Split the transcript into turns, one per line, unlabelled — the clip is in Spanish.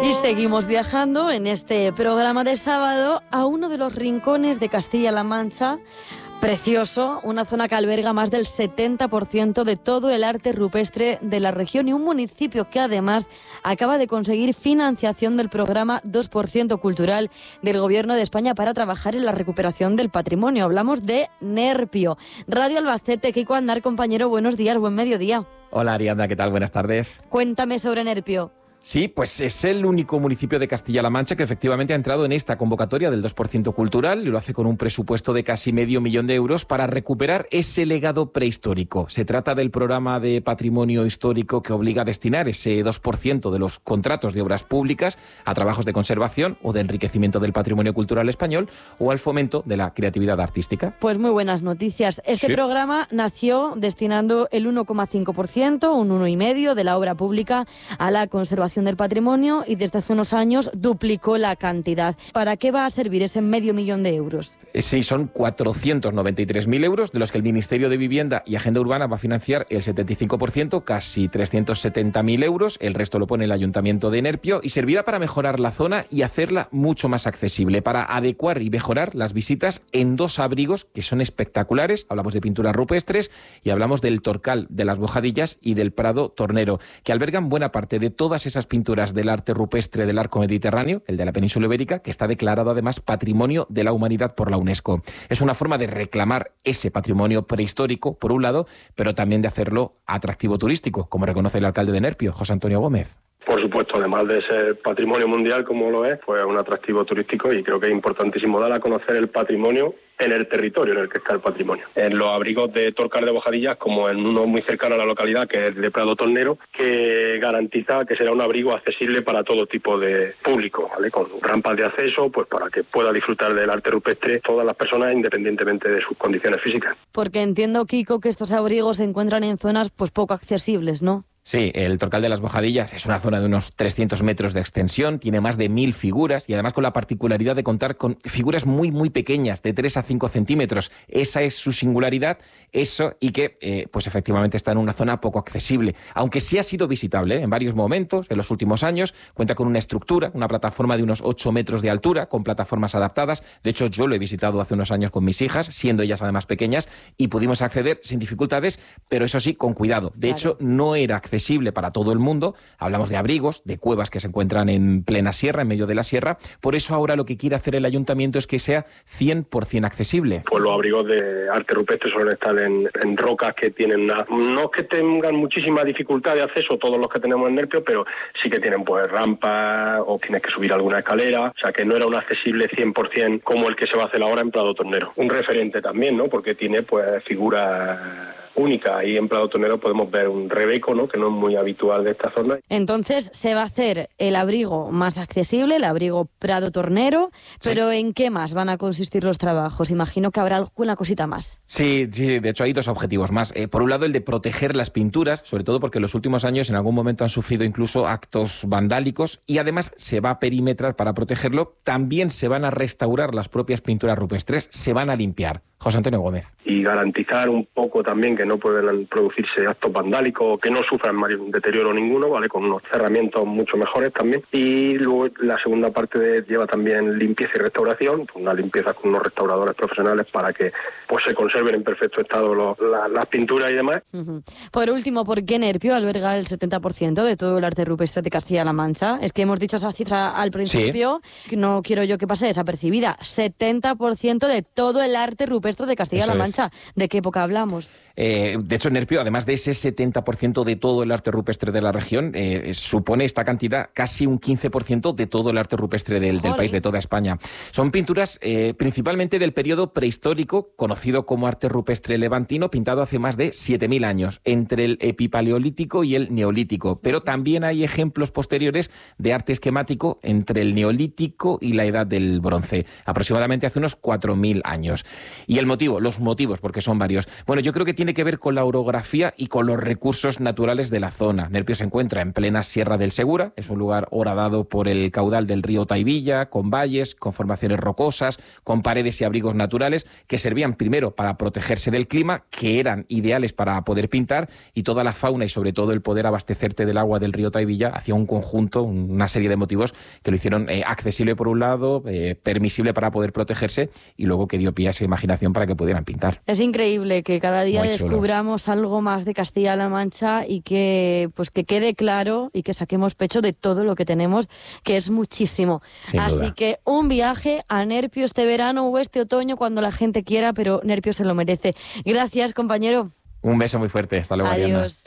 Y seguimos viajando en este programa de sábado a uno de los rincones de Castilla-La Mancha. Precioso, una zona que alberga más del 70% de todo el arte rupestre de la región y un municipio que además acaba de conseguir financiación del programa 2% cultural del Gobierno de España para trabajar en la recuperación del patrimonio. Hablamos de Nerpio. Radio Albacete, Kiko Andar, compañero, buenos días, buen mediodía.
Hola Ariadna, ¿qué tal? Buenas tardes.
Cuéntame sobre Nerpio.
Sí, pues es el único municipio de Castilla-La Mancha que efectivamente ha entrado en esta convocatoria del 2% cultural y lo hace con un presupuesto de casi $500,000 de euros para recuperar ese legado prehistórico. Se trata del programa de patrimonio histórico que obliga a destinar ese 2% de los contratos de obras públicas a trabajos de conservación o de enriquecimiento del patrimonio cultural español o al fomento de la creatividad artística.
Pues muy buenas noticias. Este programa nació destinando el 1,5%, un 1,5% de la obra pública a la conservación del patrimonio y desde hace unos años duplicó la cantidad. ¿Para qué va a servir ese $500,000 de euros?
Sí, son 493.000 euros, de los que el Ministerio de Vivienda y Agenda Urbana va a financiar el 75%, casi 370.000 euros. El resto lo pone el Ayuntamiento de Nerpio y servirá para mejorar la zona y hacerla mucho más accesible, para adecuar y mejorar las visitas en 2 abrigos que son espectaculares. Hablamos de pinturas rupestres y hablamos del Torcal de las Bojadillas y del Prado Tornero, que albergan buena parte de todas esas pinturas del arte rupestre del arco mediterráneo, el de la península ibérica, que está declarado además Patrimonio de la Humanidad por la UNESCO. Es una forma de reclamar ese patrimonio prehistórico, por un lado, pero también de hacerlo atractivo turístico, como reconoce el alcalde de Nerpio, José Antonio Gómez.
Por supuesto, además de ser patrimonio mundial como lo es, pues un atractivo turístico y creo que es importantísimo dar a conocer el patrimonio en el territorio en el que está el patrimonio. En los abrigos de Torcal de Bojadillas, como en uno muy cercano a la localidad, que es el de Prado Tornero, que garantiza que será un abrigo accesible para todo tipo de público, ¿vale? Con rampas de acceso, pues para que pueda disfrutar del arte rupestre todas las personas independientemente de sus condiciones físicas.
Porque entiendo, Kiko, que estos abrigos se encuentran en zonas pues poco accesibles, ¿no?
Sí, el Torcal de las Bojadillas es una zona de unos 300 metros de extensión, tiene más de 1.000 figuras y además con la particularidad de contar con figuras muy, muy pequeñas, de 3 a 5 centímetros. Esa es su singularidad, eso, y que pues efectivamente está en una zona poco accesible. Aunque sí ha sido visitable en varios momentos en los últimos años, cuenta con una estructura, una plataforma de unos 8 metros de altura, con plataformas adaptadas. De hecho, yo lo he visitado hace unos años con mis hijas, siendo ellas además pequeñas, y pudimos acceder sin dificultades, pero eso sí, con cuidado. De hecho, no era accesible para todo el mundo. Hablamos de abrigos, de cuevas que se encuentran en plena sierra, en medio de la sierra. Por eso ahora lo que quiere hacer el ayuntamiento es que sea 100% accesible.
Pues los abrigos de arte rupestre suelen estar en rocas que tienen no es que tengan muchísima dificultad de acceso todos los que tenemos en Nerpio, pero sí que tienen pues rampas o tienes que subir alguna escalera, o sea que no era un accesible 100% como el que se va a hacer ahora en Prado Tornero. Un referente también, ¿no? Porque tiene pues figuras única. Ahí en Prado Tornero podemos ver un rebeco, ¿no? Que no es muy habitual de esta zona.
Entonces se va a hacer el abrigo más accesible, el abrigo Prado Tornero, pero sí. ¿En qué más van a consistir los trabajos? Imagino que habrá alguna cosita más.
Sí, de hecho hay 2 objetivos más. Por un lado, el de proteger las pinturas, sobre todo porque en los últimos años en algún momento han sufrido incluso actos vandálicos, y además se va a perimetrar para protegerlo. También se van a restaurar las propias pinturas rupestres, se van a limpiar. José Antonio Gómez.
Y garantizar un poco también que no puedan producirse actos vandálicos, que no sufran deterioro ninguno, ¿vale? Con unos cerramientos mucho mejores también. Y luego la segunda parte lleva también limpieza y restauración, una limpieza con unos restauradores profesionales para que pues se conserven en perfecto estado las pinturas y demás.
Uh-huh. Por último, ¿por qué Nerpio alberga el 70% de todo el arte rupestre de Castilla-La Mancha? Es que hemos dicho esa cifra al principio, sí. No quiero yo que pase desapercibida. 70% de todo el arte rupestre de Castilla-La Mancha. ¿De qué época hablamos?
De hecho, Nerpio, además de ese 70% de todo el arte rupestre de la región, supone esta cantidad casi un 15% de todo el arte rupestre del país, de toda España. Son pinturas principalmente del periodo prehistórico, conocido como arte rupestre levantino, pintado hace más de 7.000 años, entre el epipaleolítico y el neolítico. Pero también hay ejemplos posteriores de arte esquemático entre el neolítico y la edad del bronce, aproximadamente hace unos 4.000 años. Y los motivos, porque son varios. Bueno, yo creo que tiene tiene que ver con la orografía y con los recursos naturales de la zona. Nerpio se encuentra en plena Sierra del Segura, es un lugar horadado por el caudal del río Taivilla, con valles, con formaciones rocosas, con paredes y abrigos naturales que servían primero para protegerse del clima, que eran ideales para poder pintar, y toda la fauna y sobre todo el poder abastecerte del agua del río Taivilla hacía un conjunto, una serie de motivos que lo hicieron accesible por un lado, permisible para poder protegerse, y luego que dio pie a esa imaginación para que pudieran pintar.
Es increíble que cada día
Muy chulo.
descubramos algo más de Castilla-La Mancha y que quede claro y que saquemos pecho de todo lo que tenemos, que es muchísimo.
Sin
Así
duda.
que un viaje a Nerpio este verano o este otoño cuando la gente quiera, pero Nerpio se lo merece. Gracias, compañero.
Un beso muy fuerte. Hasta luego, Ariadna.
Adiós.